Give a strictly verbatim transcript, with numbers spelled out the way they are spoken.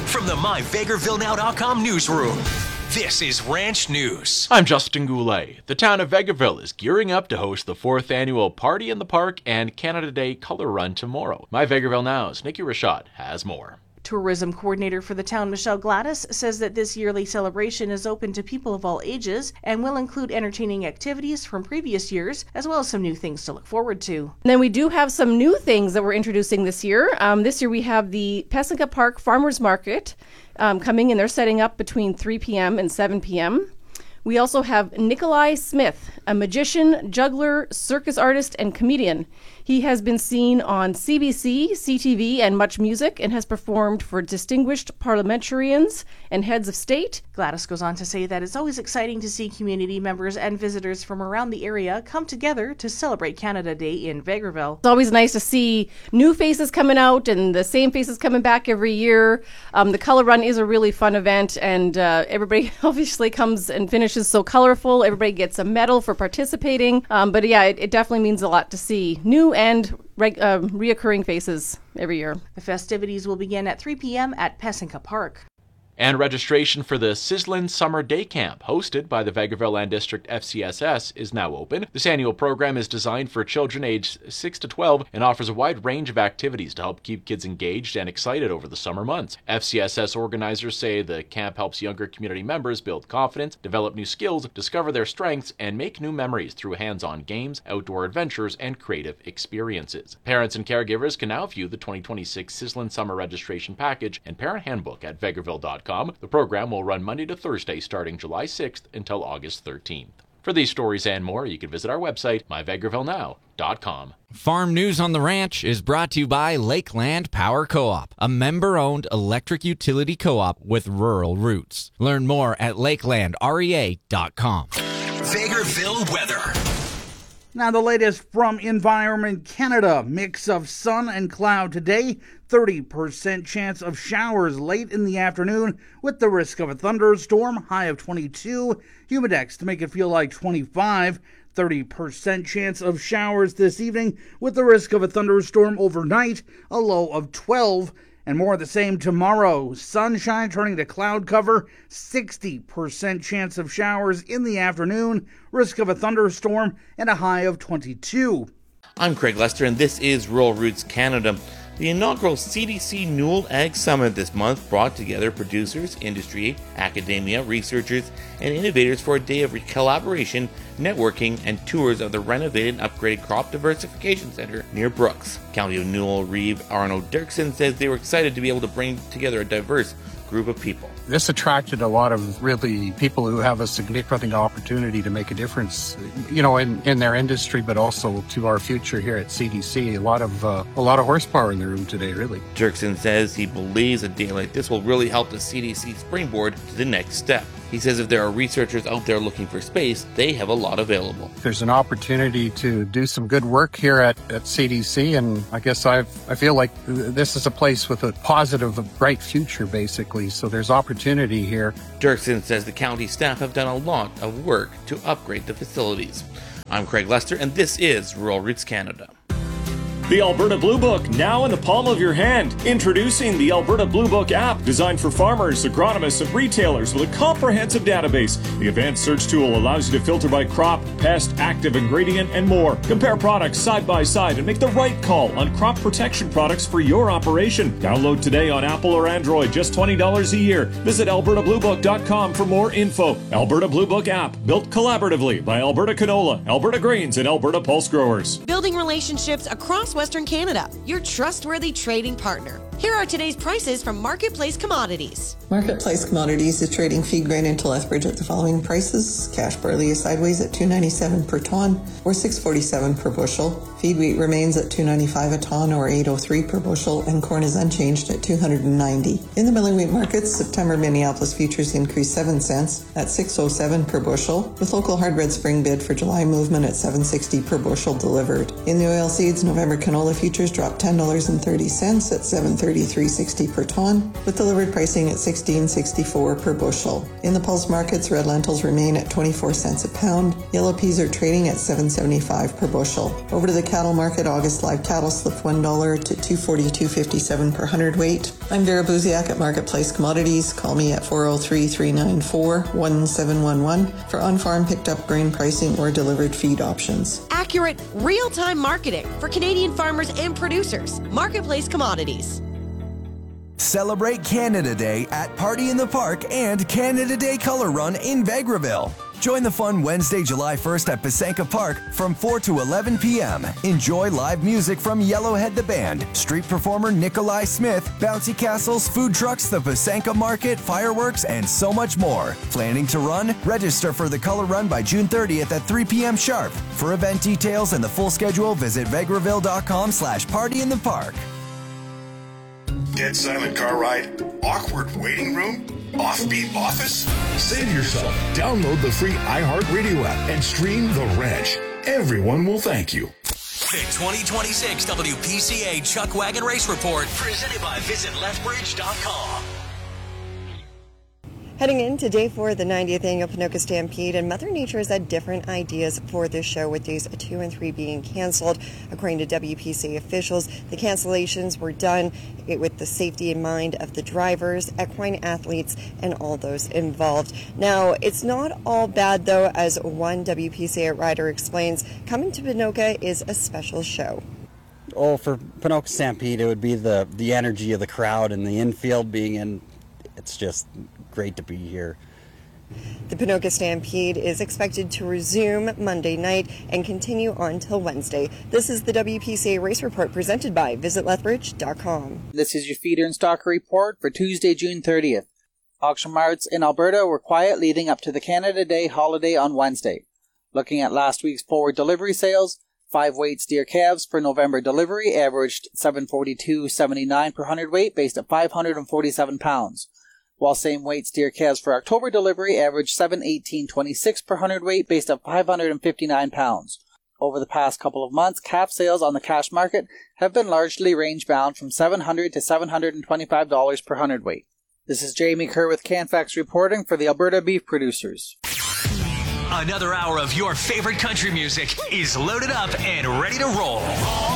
from the my vegreville now dot com newsroom, this is Ranch News. I'm Justin Goulet. The town of Vegreville is gearing up to host the fourth annual Party in the Park and Canada Day Color Run tomorrow. My Vegreville Now's Nikki Rashad has more. Tourism coordinator for the town, Michelle Gladys, says that this yearly celebration is open to people of all ages and will include entertaining activities from previous years, as well as some new things to look forward to. And then we do have some new things that we're introducing this year. Um, this year we have the Pessinka Park Farmers Market um, coming in. They're setting up between three p.m. and seven p.m. We also have Nikolai Smith, a magician, juggler, circus artist, and comedian. He has been seen on C B C, C T V, and Much Music, and has performed for distinguished parliamentarians and heads of state. Gladys goes on to say that it's always exciting to see community members and visitors from around the area come together to celebrate Canada Day in Vegreville. It's always nice to see new faces coming out and the same faces coming back every year. Um, the Color Run is a really fun event, and uh, everybody obviously comes and finishes so colorful. Everybody gets a medal for participating. Um, but yeah, it, it definitely means a lot to see new and reg- uh, reoccurring faces every year. The festivities will begin at three p.m. at Pessinka Park. And registration for the Sizzlin' Summer Day Camp, hosted by the Vegreville Land District F C S S, is now open. This annual program is designed for children aged six to twelve and offers a wide range of activities to help keep kids engaged and excited over the summer months. F C S S organizers say the camp helps younger community members build confidence, develop new skills, discover their strengths, and make new memories through hands-on games, outdoor adventures, and creative experiences. Parents and caregivers can now view the twenty twenty-six Sizzlin' Summer Registration Package and Parent Handbook at vegreville dot com. The program will run Monday to Thursday starting July sixth until August thirteenth. For these stories and more, you can visit our website, my vegreville now dot com. Farm News on the Ranch is brought to you by Lakeland Power Co-op, a member-owned electric utility co-op with rural roots. Learn more at lakeland rea dot com. Vegreville weather. Now the latest from Environment Canada. Mix of sun and cloud today. thirty percent chance of showers late in the afternoon with the risk of a thunderstorm. High of twenty-two. Humidex to make it feel like twenty-five. thirty percent chance of showers this evening with the risk of a thunderstorm overnight. A low of twelve. And more of the same tomorrow. Sunshine turning to cloud cover. sixty percent chance of showers in the afternoon. Risk of a thunderstorm and a high of twenty-two. I'm Craig Lester and this is Rural Roots Canada. The inaugural C D C Newell Ag Summit this month brought together producers, industry, academia, researchers, and innovators for a day of collaboration, networking, and tours of the renovated and upgraded Crop Diversification Center near Brooks. County of Newell Reeve Arnold Dirksen says they were excited to be able to bring together a diverse group of people. This attracted a lot of really people who have a significant opportunity to make a difference, you know, in, in their industry, but also to our future here at C D C. A lot of uh, a lot of horsepower in the room today, really. Dirksen says he believes a day like this will really help the C D C springboard to the next step. He says if there are researchers out there looking for space, they have a lot available. There's an opportunity to do some good work here at, at C D C, and I guess I've, I feel like this is a place with a positive, bright future, basically, so there's opportunity here. Dirksen says the county staff have done a lot of work to upgrade the facilities. I'm Craig Lester, and this is Rural Roots Canada. The Alberta Blue Book, now in the palm of your hand. Introducing the Alberta Blue Book app, designed for farmers, agronomists, and retailers with a comprehensive database. The advanced search tool allows you to filter by crop, pest, active ingredient, and more. Compare products side by side and make the right call on crop protection products for your operation. Download today on Apple or Android, just twenty dollars a year. Visit alberta blue book dot com for more info. Alberta Blue Book app, built collaboratively by Alberta Canola, Alberta Grains, and Alberta Pulse Growers. Building relationships across Western Canada, your trustworthy trading partner. Here are today's prices from Marketplace Commodities. Marketplace Commodities is trading feed grain into Lethbridge at the following prices. Cash barley is sideways at two ninety-seven per ton or six forty-seven per bushel. Feed wheat remains at two ninety-five a ton or eight oh three per bushel, and corn is unchanged at two ninety. In the milling wheat markets, September Minneapolis futures increased seven cents at six oh seven per bushel, with local hard red spring bid for July movement at seven sixty per bushel delivered. In the oil seeds, November canola futures dropped ten dollars and thirty cents at seven thirty-three sixty per ton, with delivered pricing at sixteen sixty-four per bushel. In the pulse markets, red lentils remain at twenty-four cents a pound. Yellow peas are trading at seven seventy-five per bushel. Over to the cattle market, August live cattle slipped one dollar to two forty-two fifty-seven per hundredweight. I'm Vera Buziak at Marketplace Commodities. Call me at four oh three, three nine four, one seven one one for on-farm picked up grain pricing or delivered feed options. Accurate, real-time marketing for Canadian farmers and producers. Marketplace Commodities. Celebrate Canada Day at Party in the Park and Canada Day Color Run in Vegreville. Join the fun Wednesday, July first at Pasanka Park from four to eleven p.m. Enjoy live music from Yellowhead the Band, street performer Nikolai Smith, bouncy castles, food trucks, the Pasanka Market, fireworks, and so much more. Planning to run? Register for the Color Run by June thirtieth at three p.m. sharp. For event details and the full schedule, visit vegreville.com slash party in the park. Dead silent car ride? Awkward waiting room? Offbeat office? Save yourself. Download the free iHeartRadio app and stream The Ranch. Everyone will thank you. The twenty twenty-six W P C A Chuck Wagon Race Report, presented by Visit Lethbridge dot com. Heading into day four of the ninetieth annual Ponoka Stampede, and Mother Nature has had different ideas for this show, with days two and three being canceled. According to W P C A officials, the cancellations were done with the safety in mind of the drivers, equine athletes, and all those involved. Now, it's not all bad, though, as one W P C A rider explains. Coming to Ponoka is a special show. Oh, for Ponoka Stampede, it would be the, the energy of the crowd and the infield being in. It's just great to be here. The Ponoka Stampede is expected to resume Monday night and continue on till Wednesday. This is the W P C A Race Report presented by Visit Lethbridge dot com. This is your feeder and stock report for Tuesday, June thirtieth. Auction marts in Alberta were quiet leading up to the Canada Day holiday on Wednesday. Looking at last week's forward delivery sales, five-weight steer calves for November delivery averaged seven forty-two seventy-nine per hundredweight based at five hundred forty-seven pounds. While same weight steer calves for October delivery averaged seven eighteen twenty-six per hundredweight based at five hundred fifty-nine pounds. Over the past couple of months, calf sales on the cash market have been largely range-bound from seven hundred dollars to seven hundred twenty-five dollars per hundredweight. This is Jamie Kerr with CanFax reporting for the Alberta Beef Producers. Another hour of your favorite country music is loaded up and ready to roll.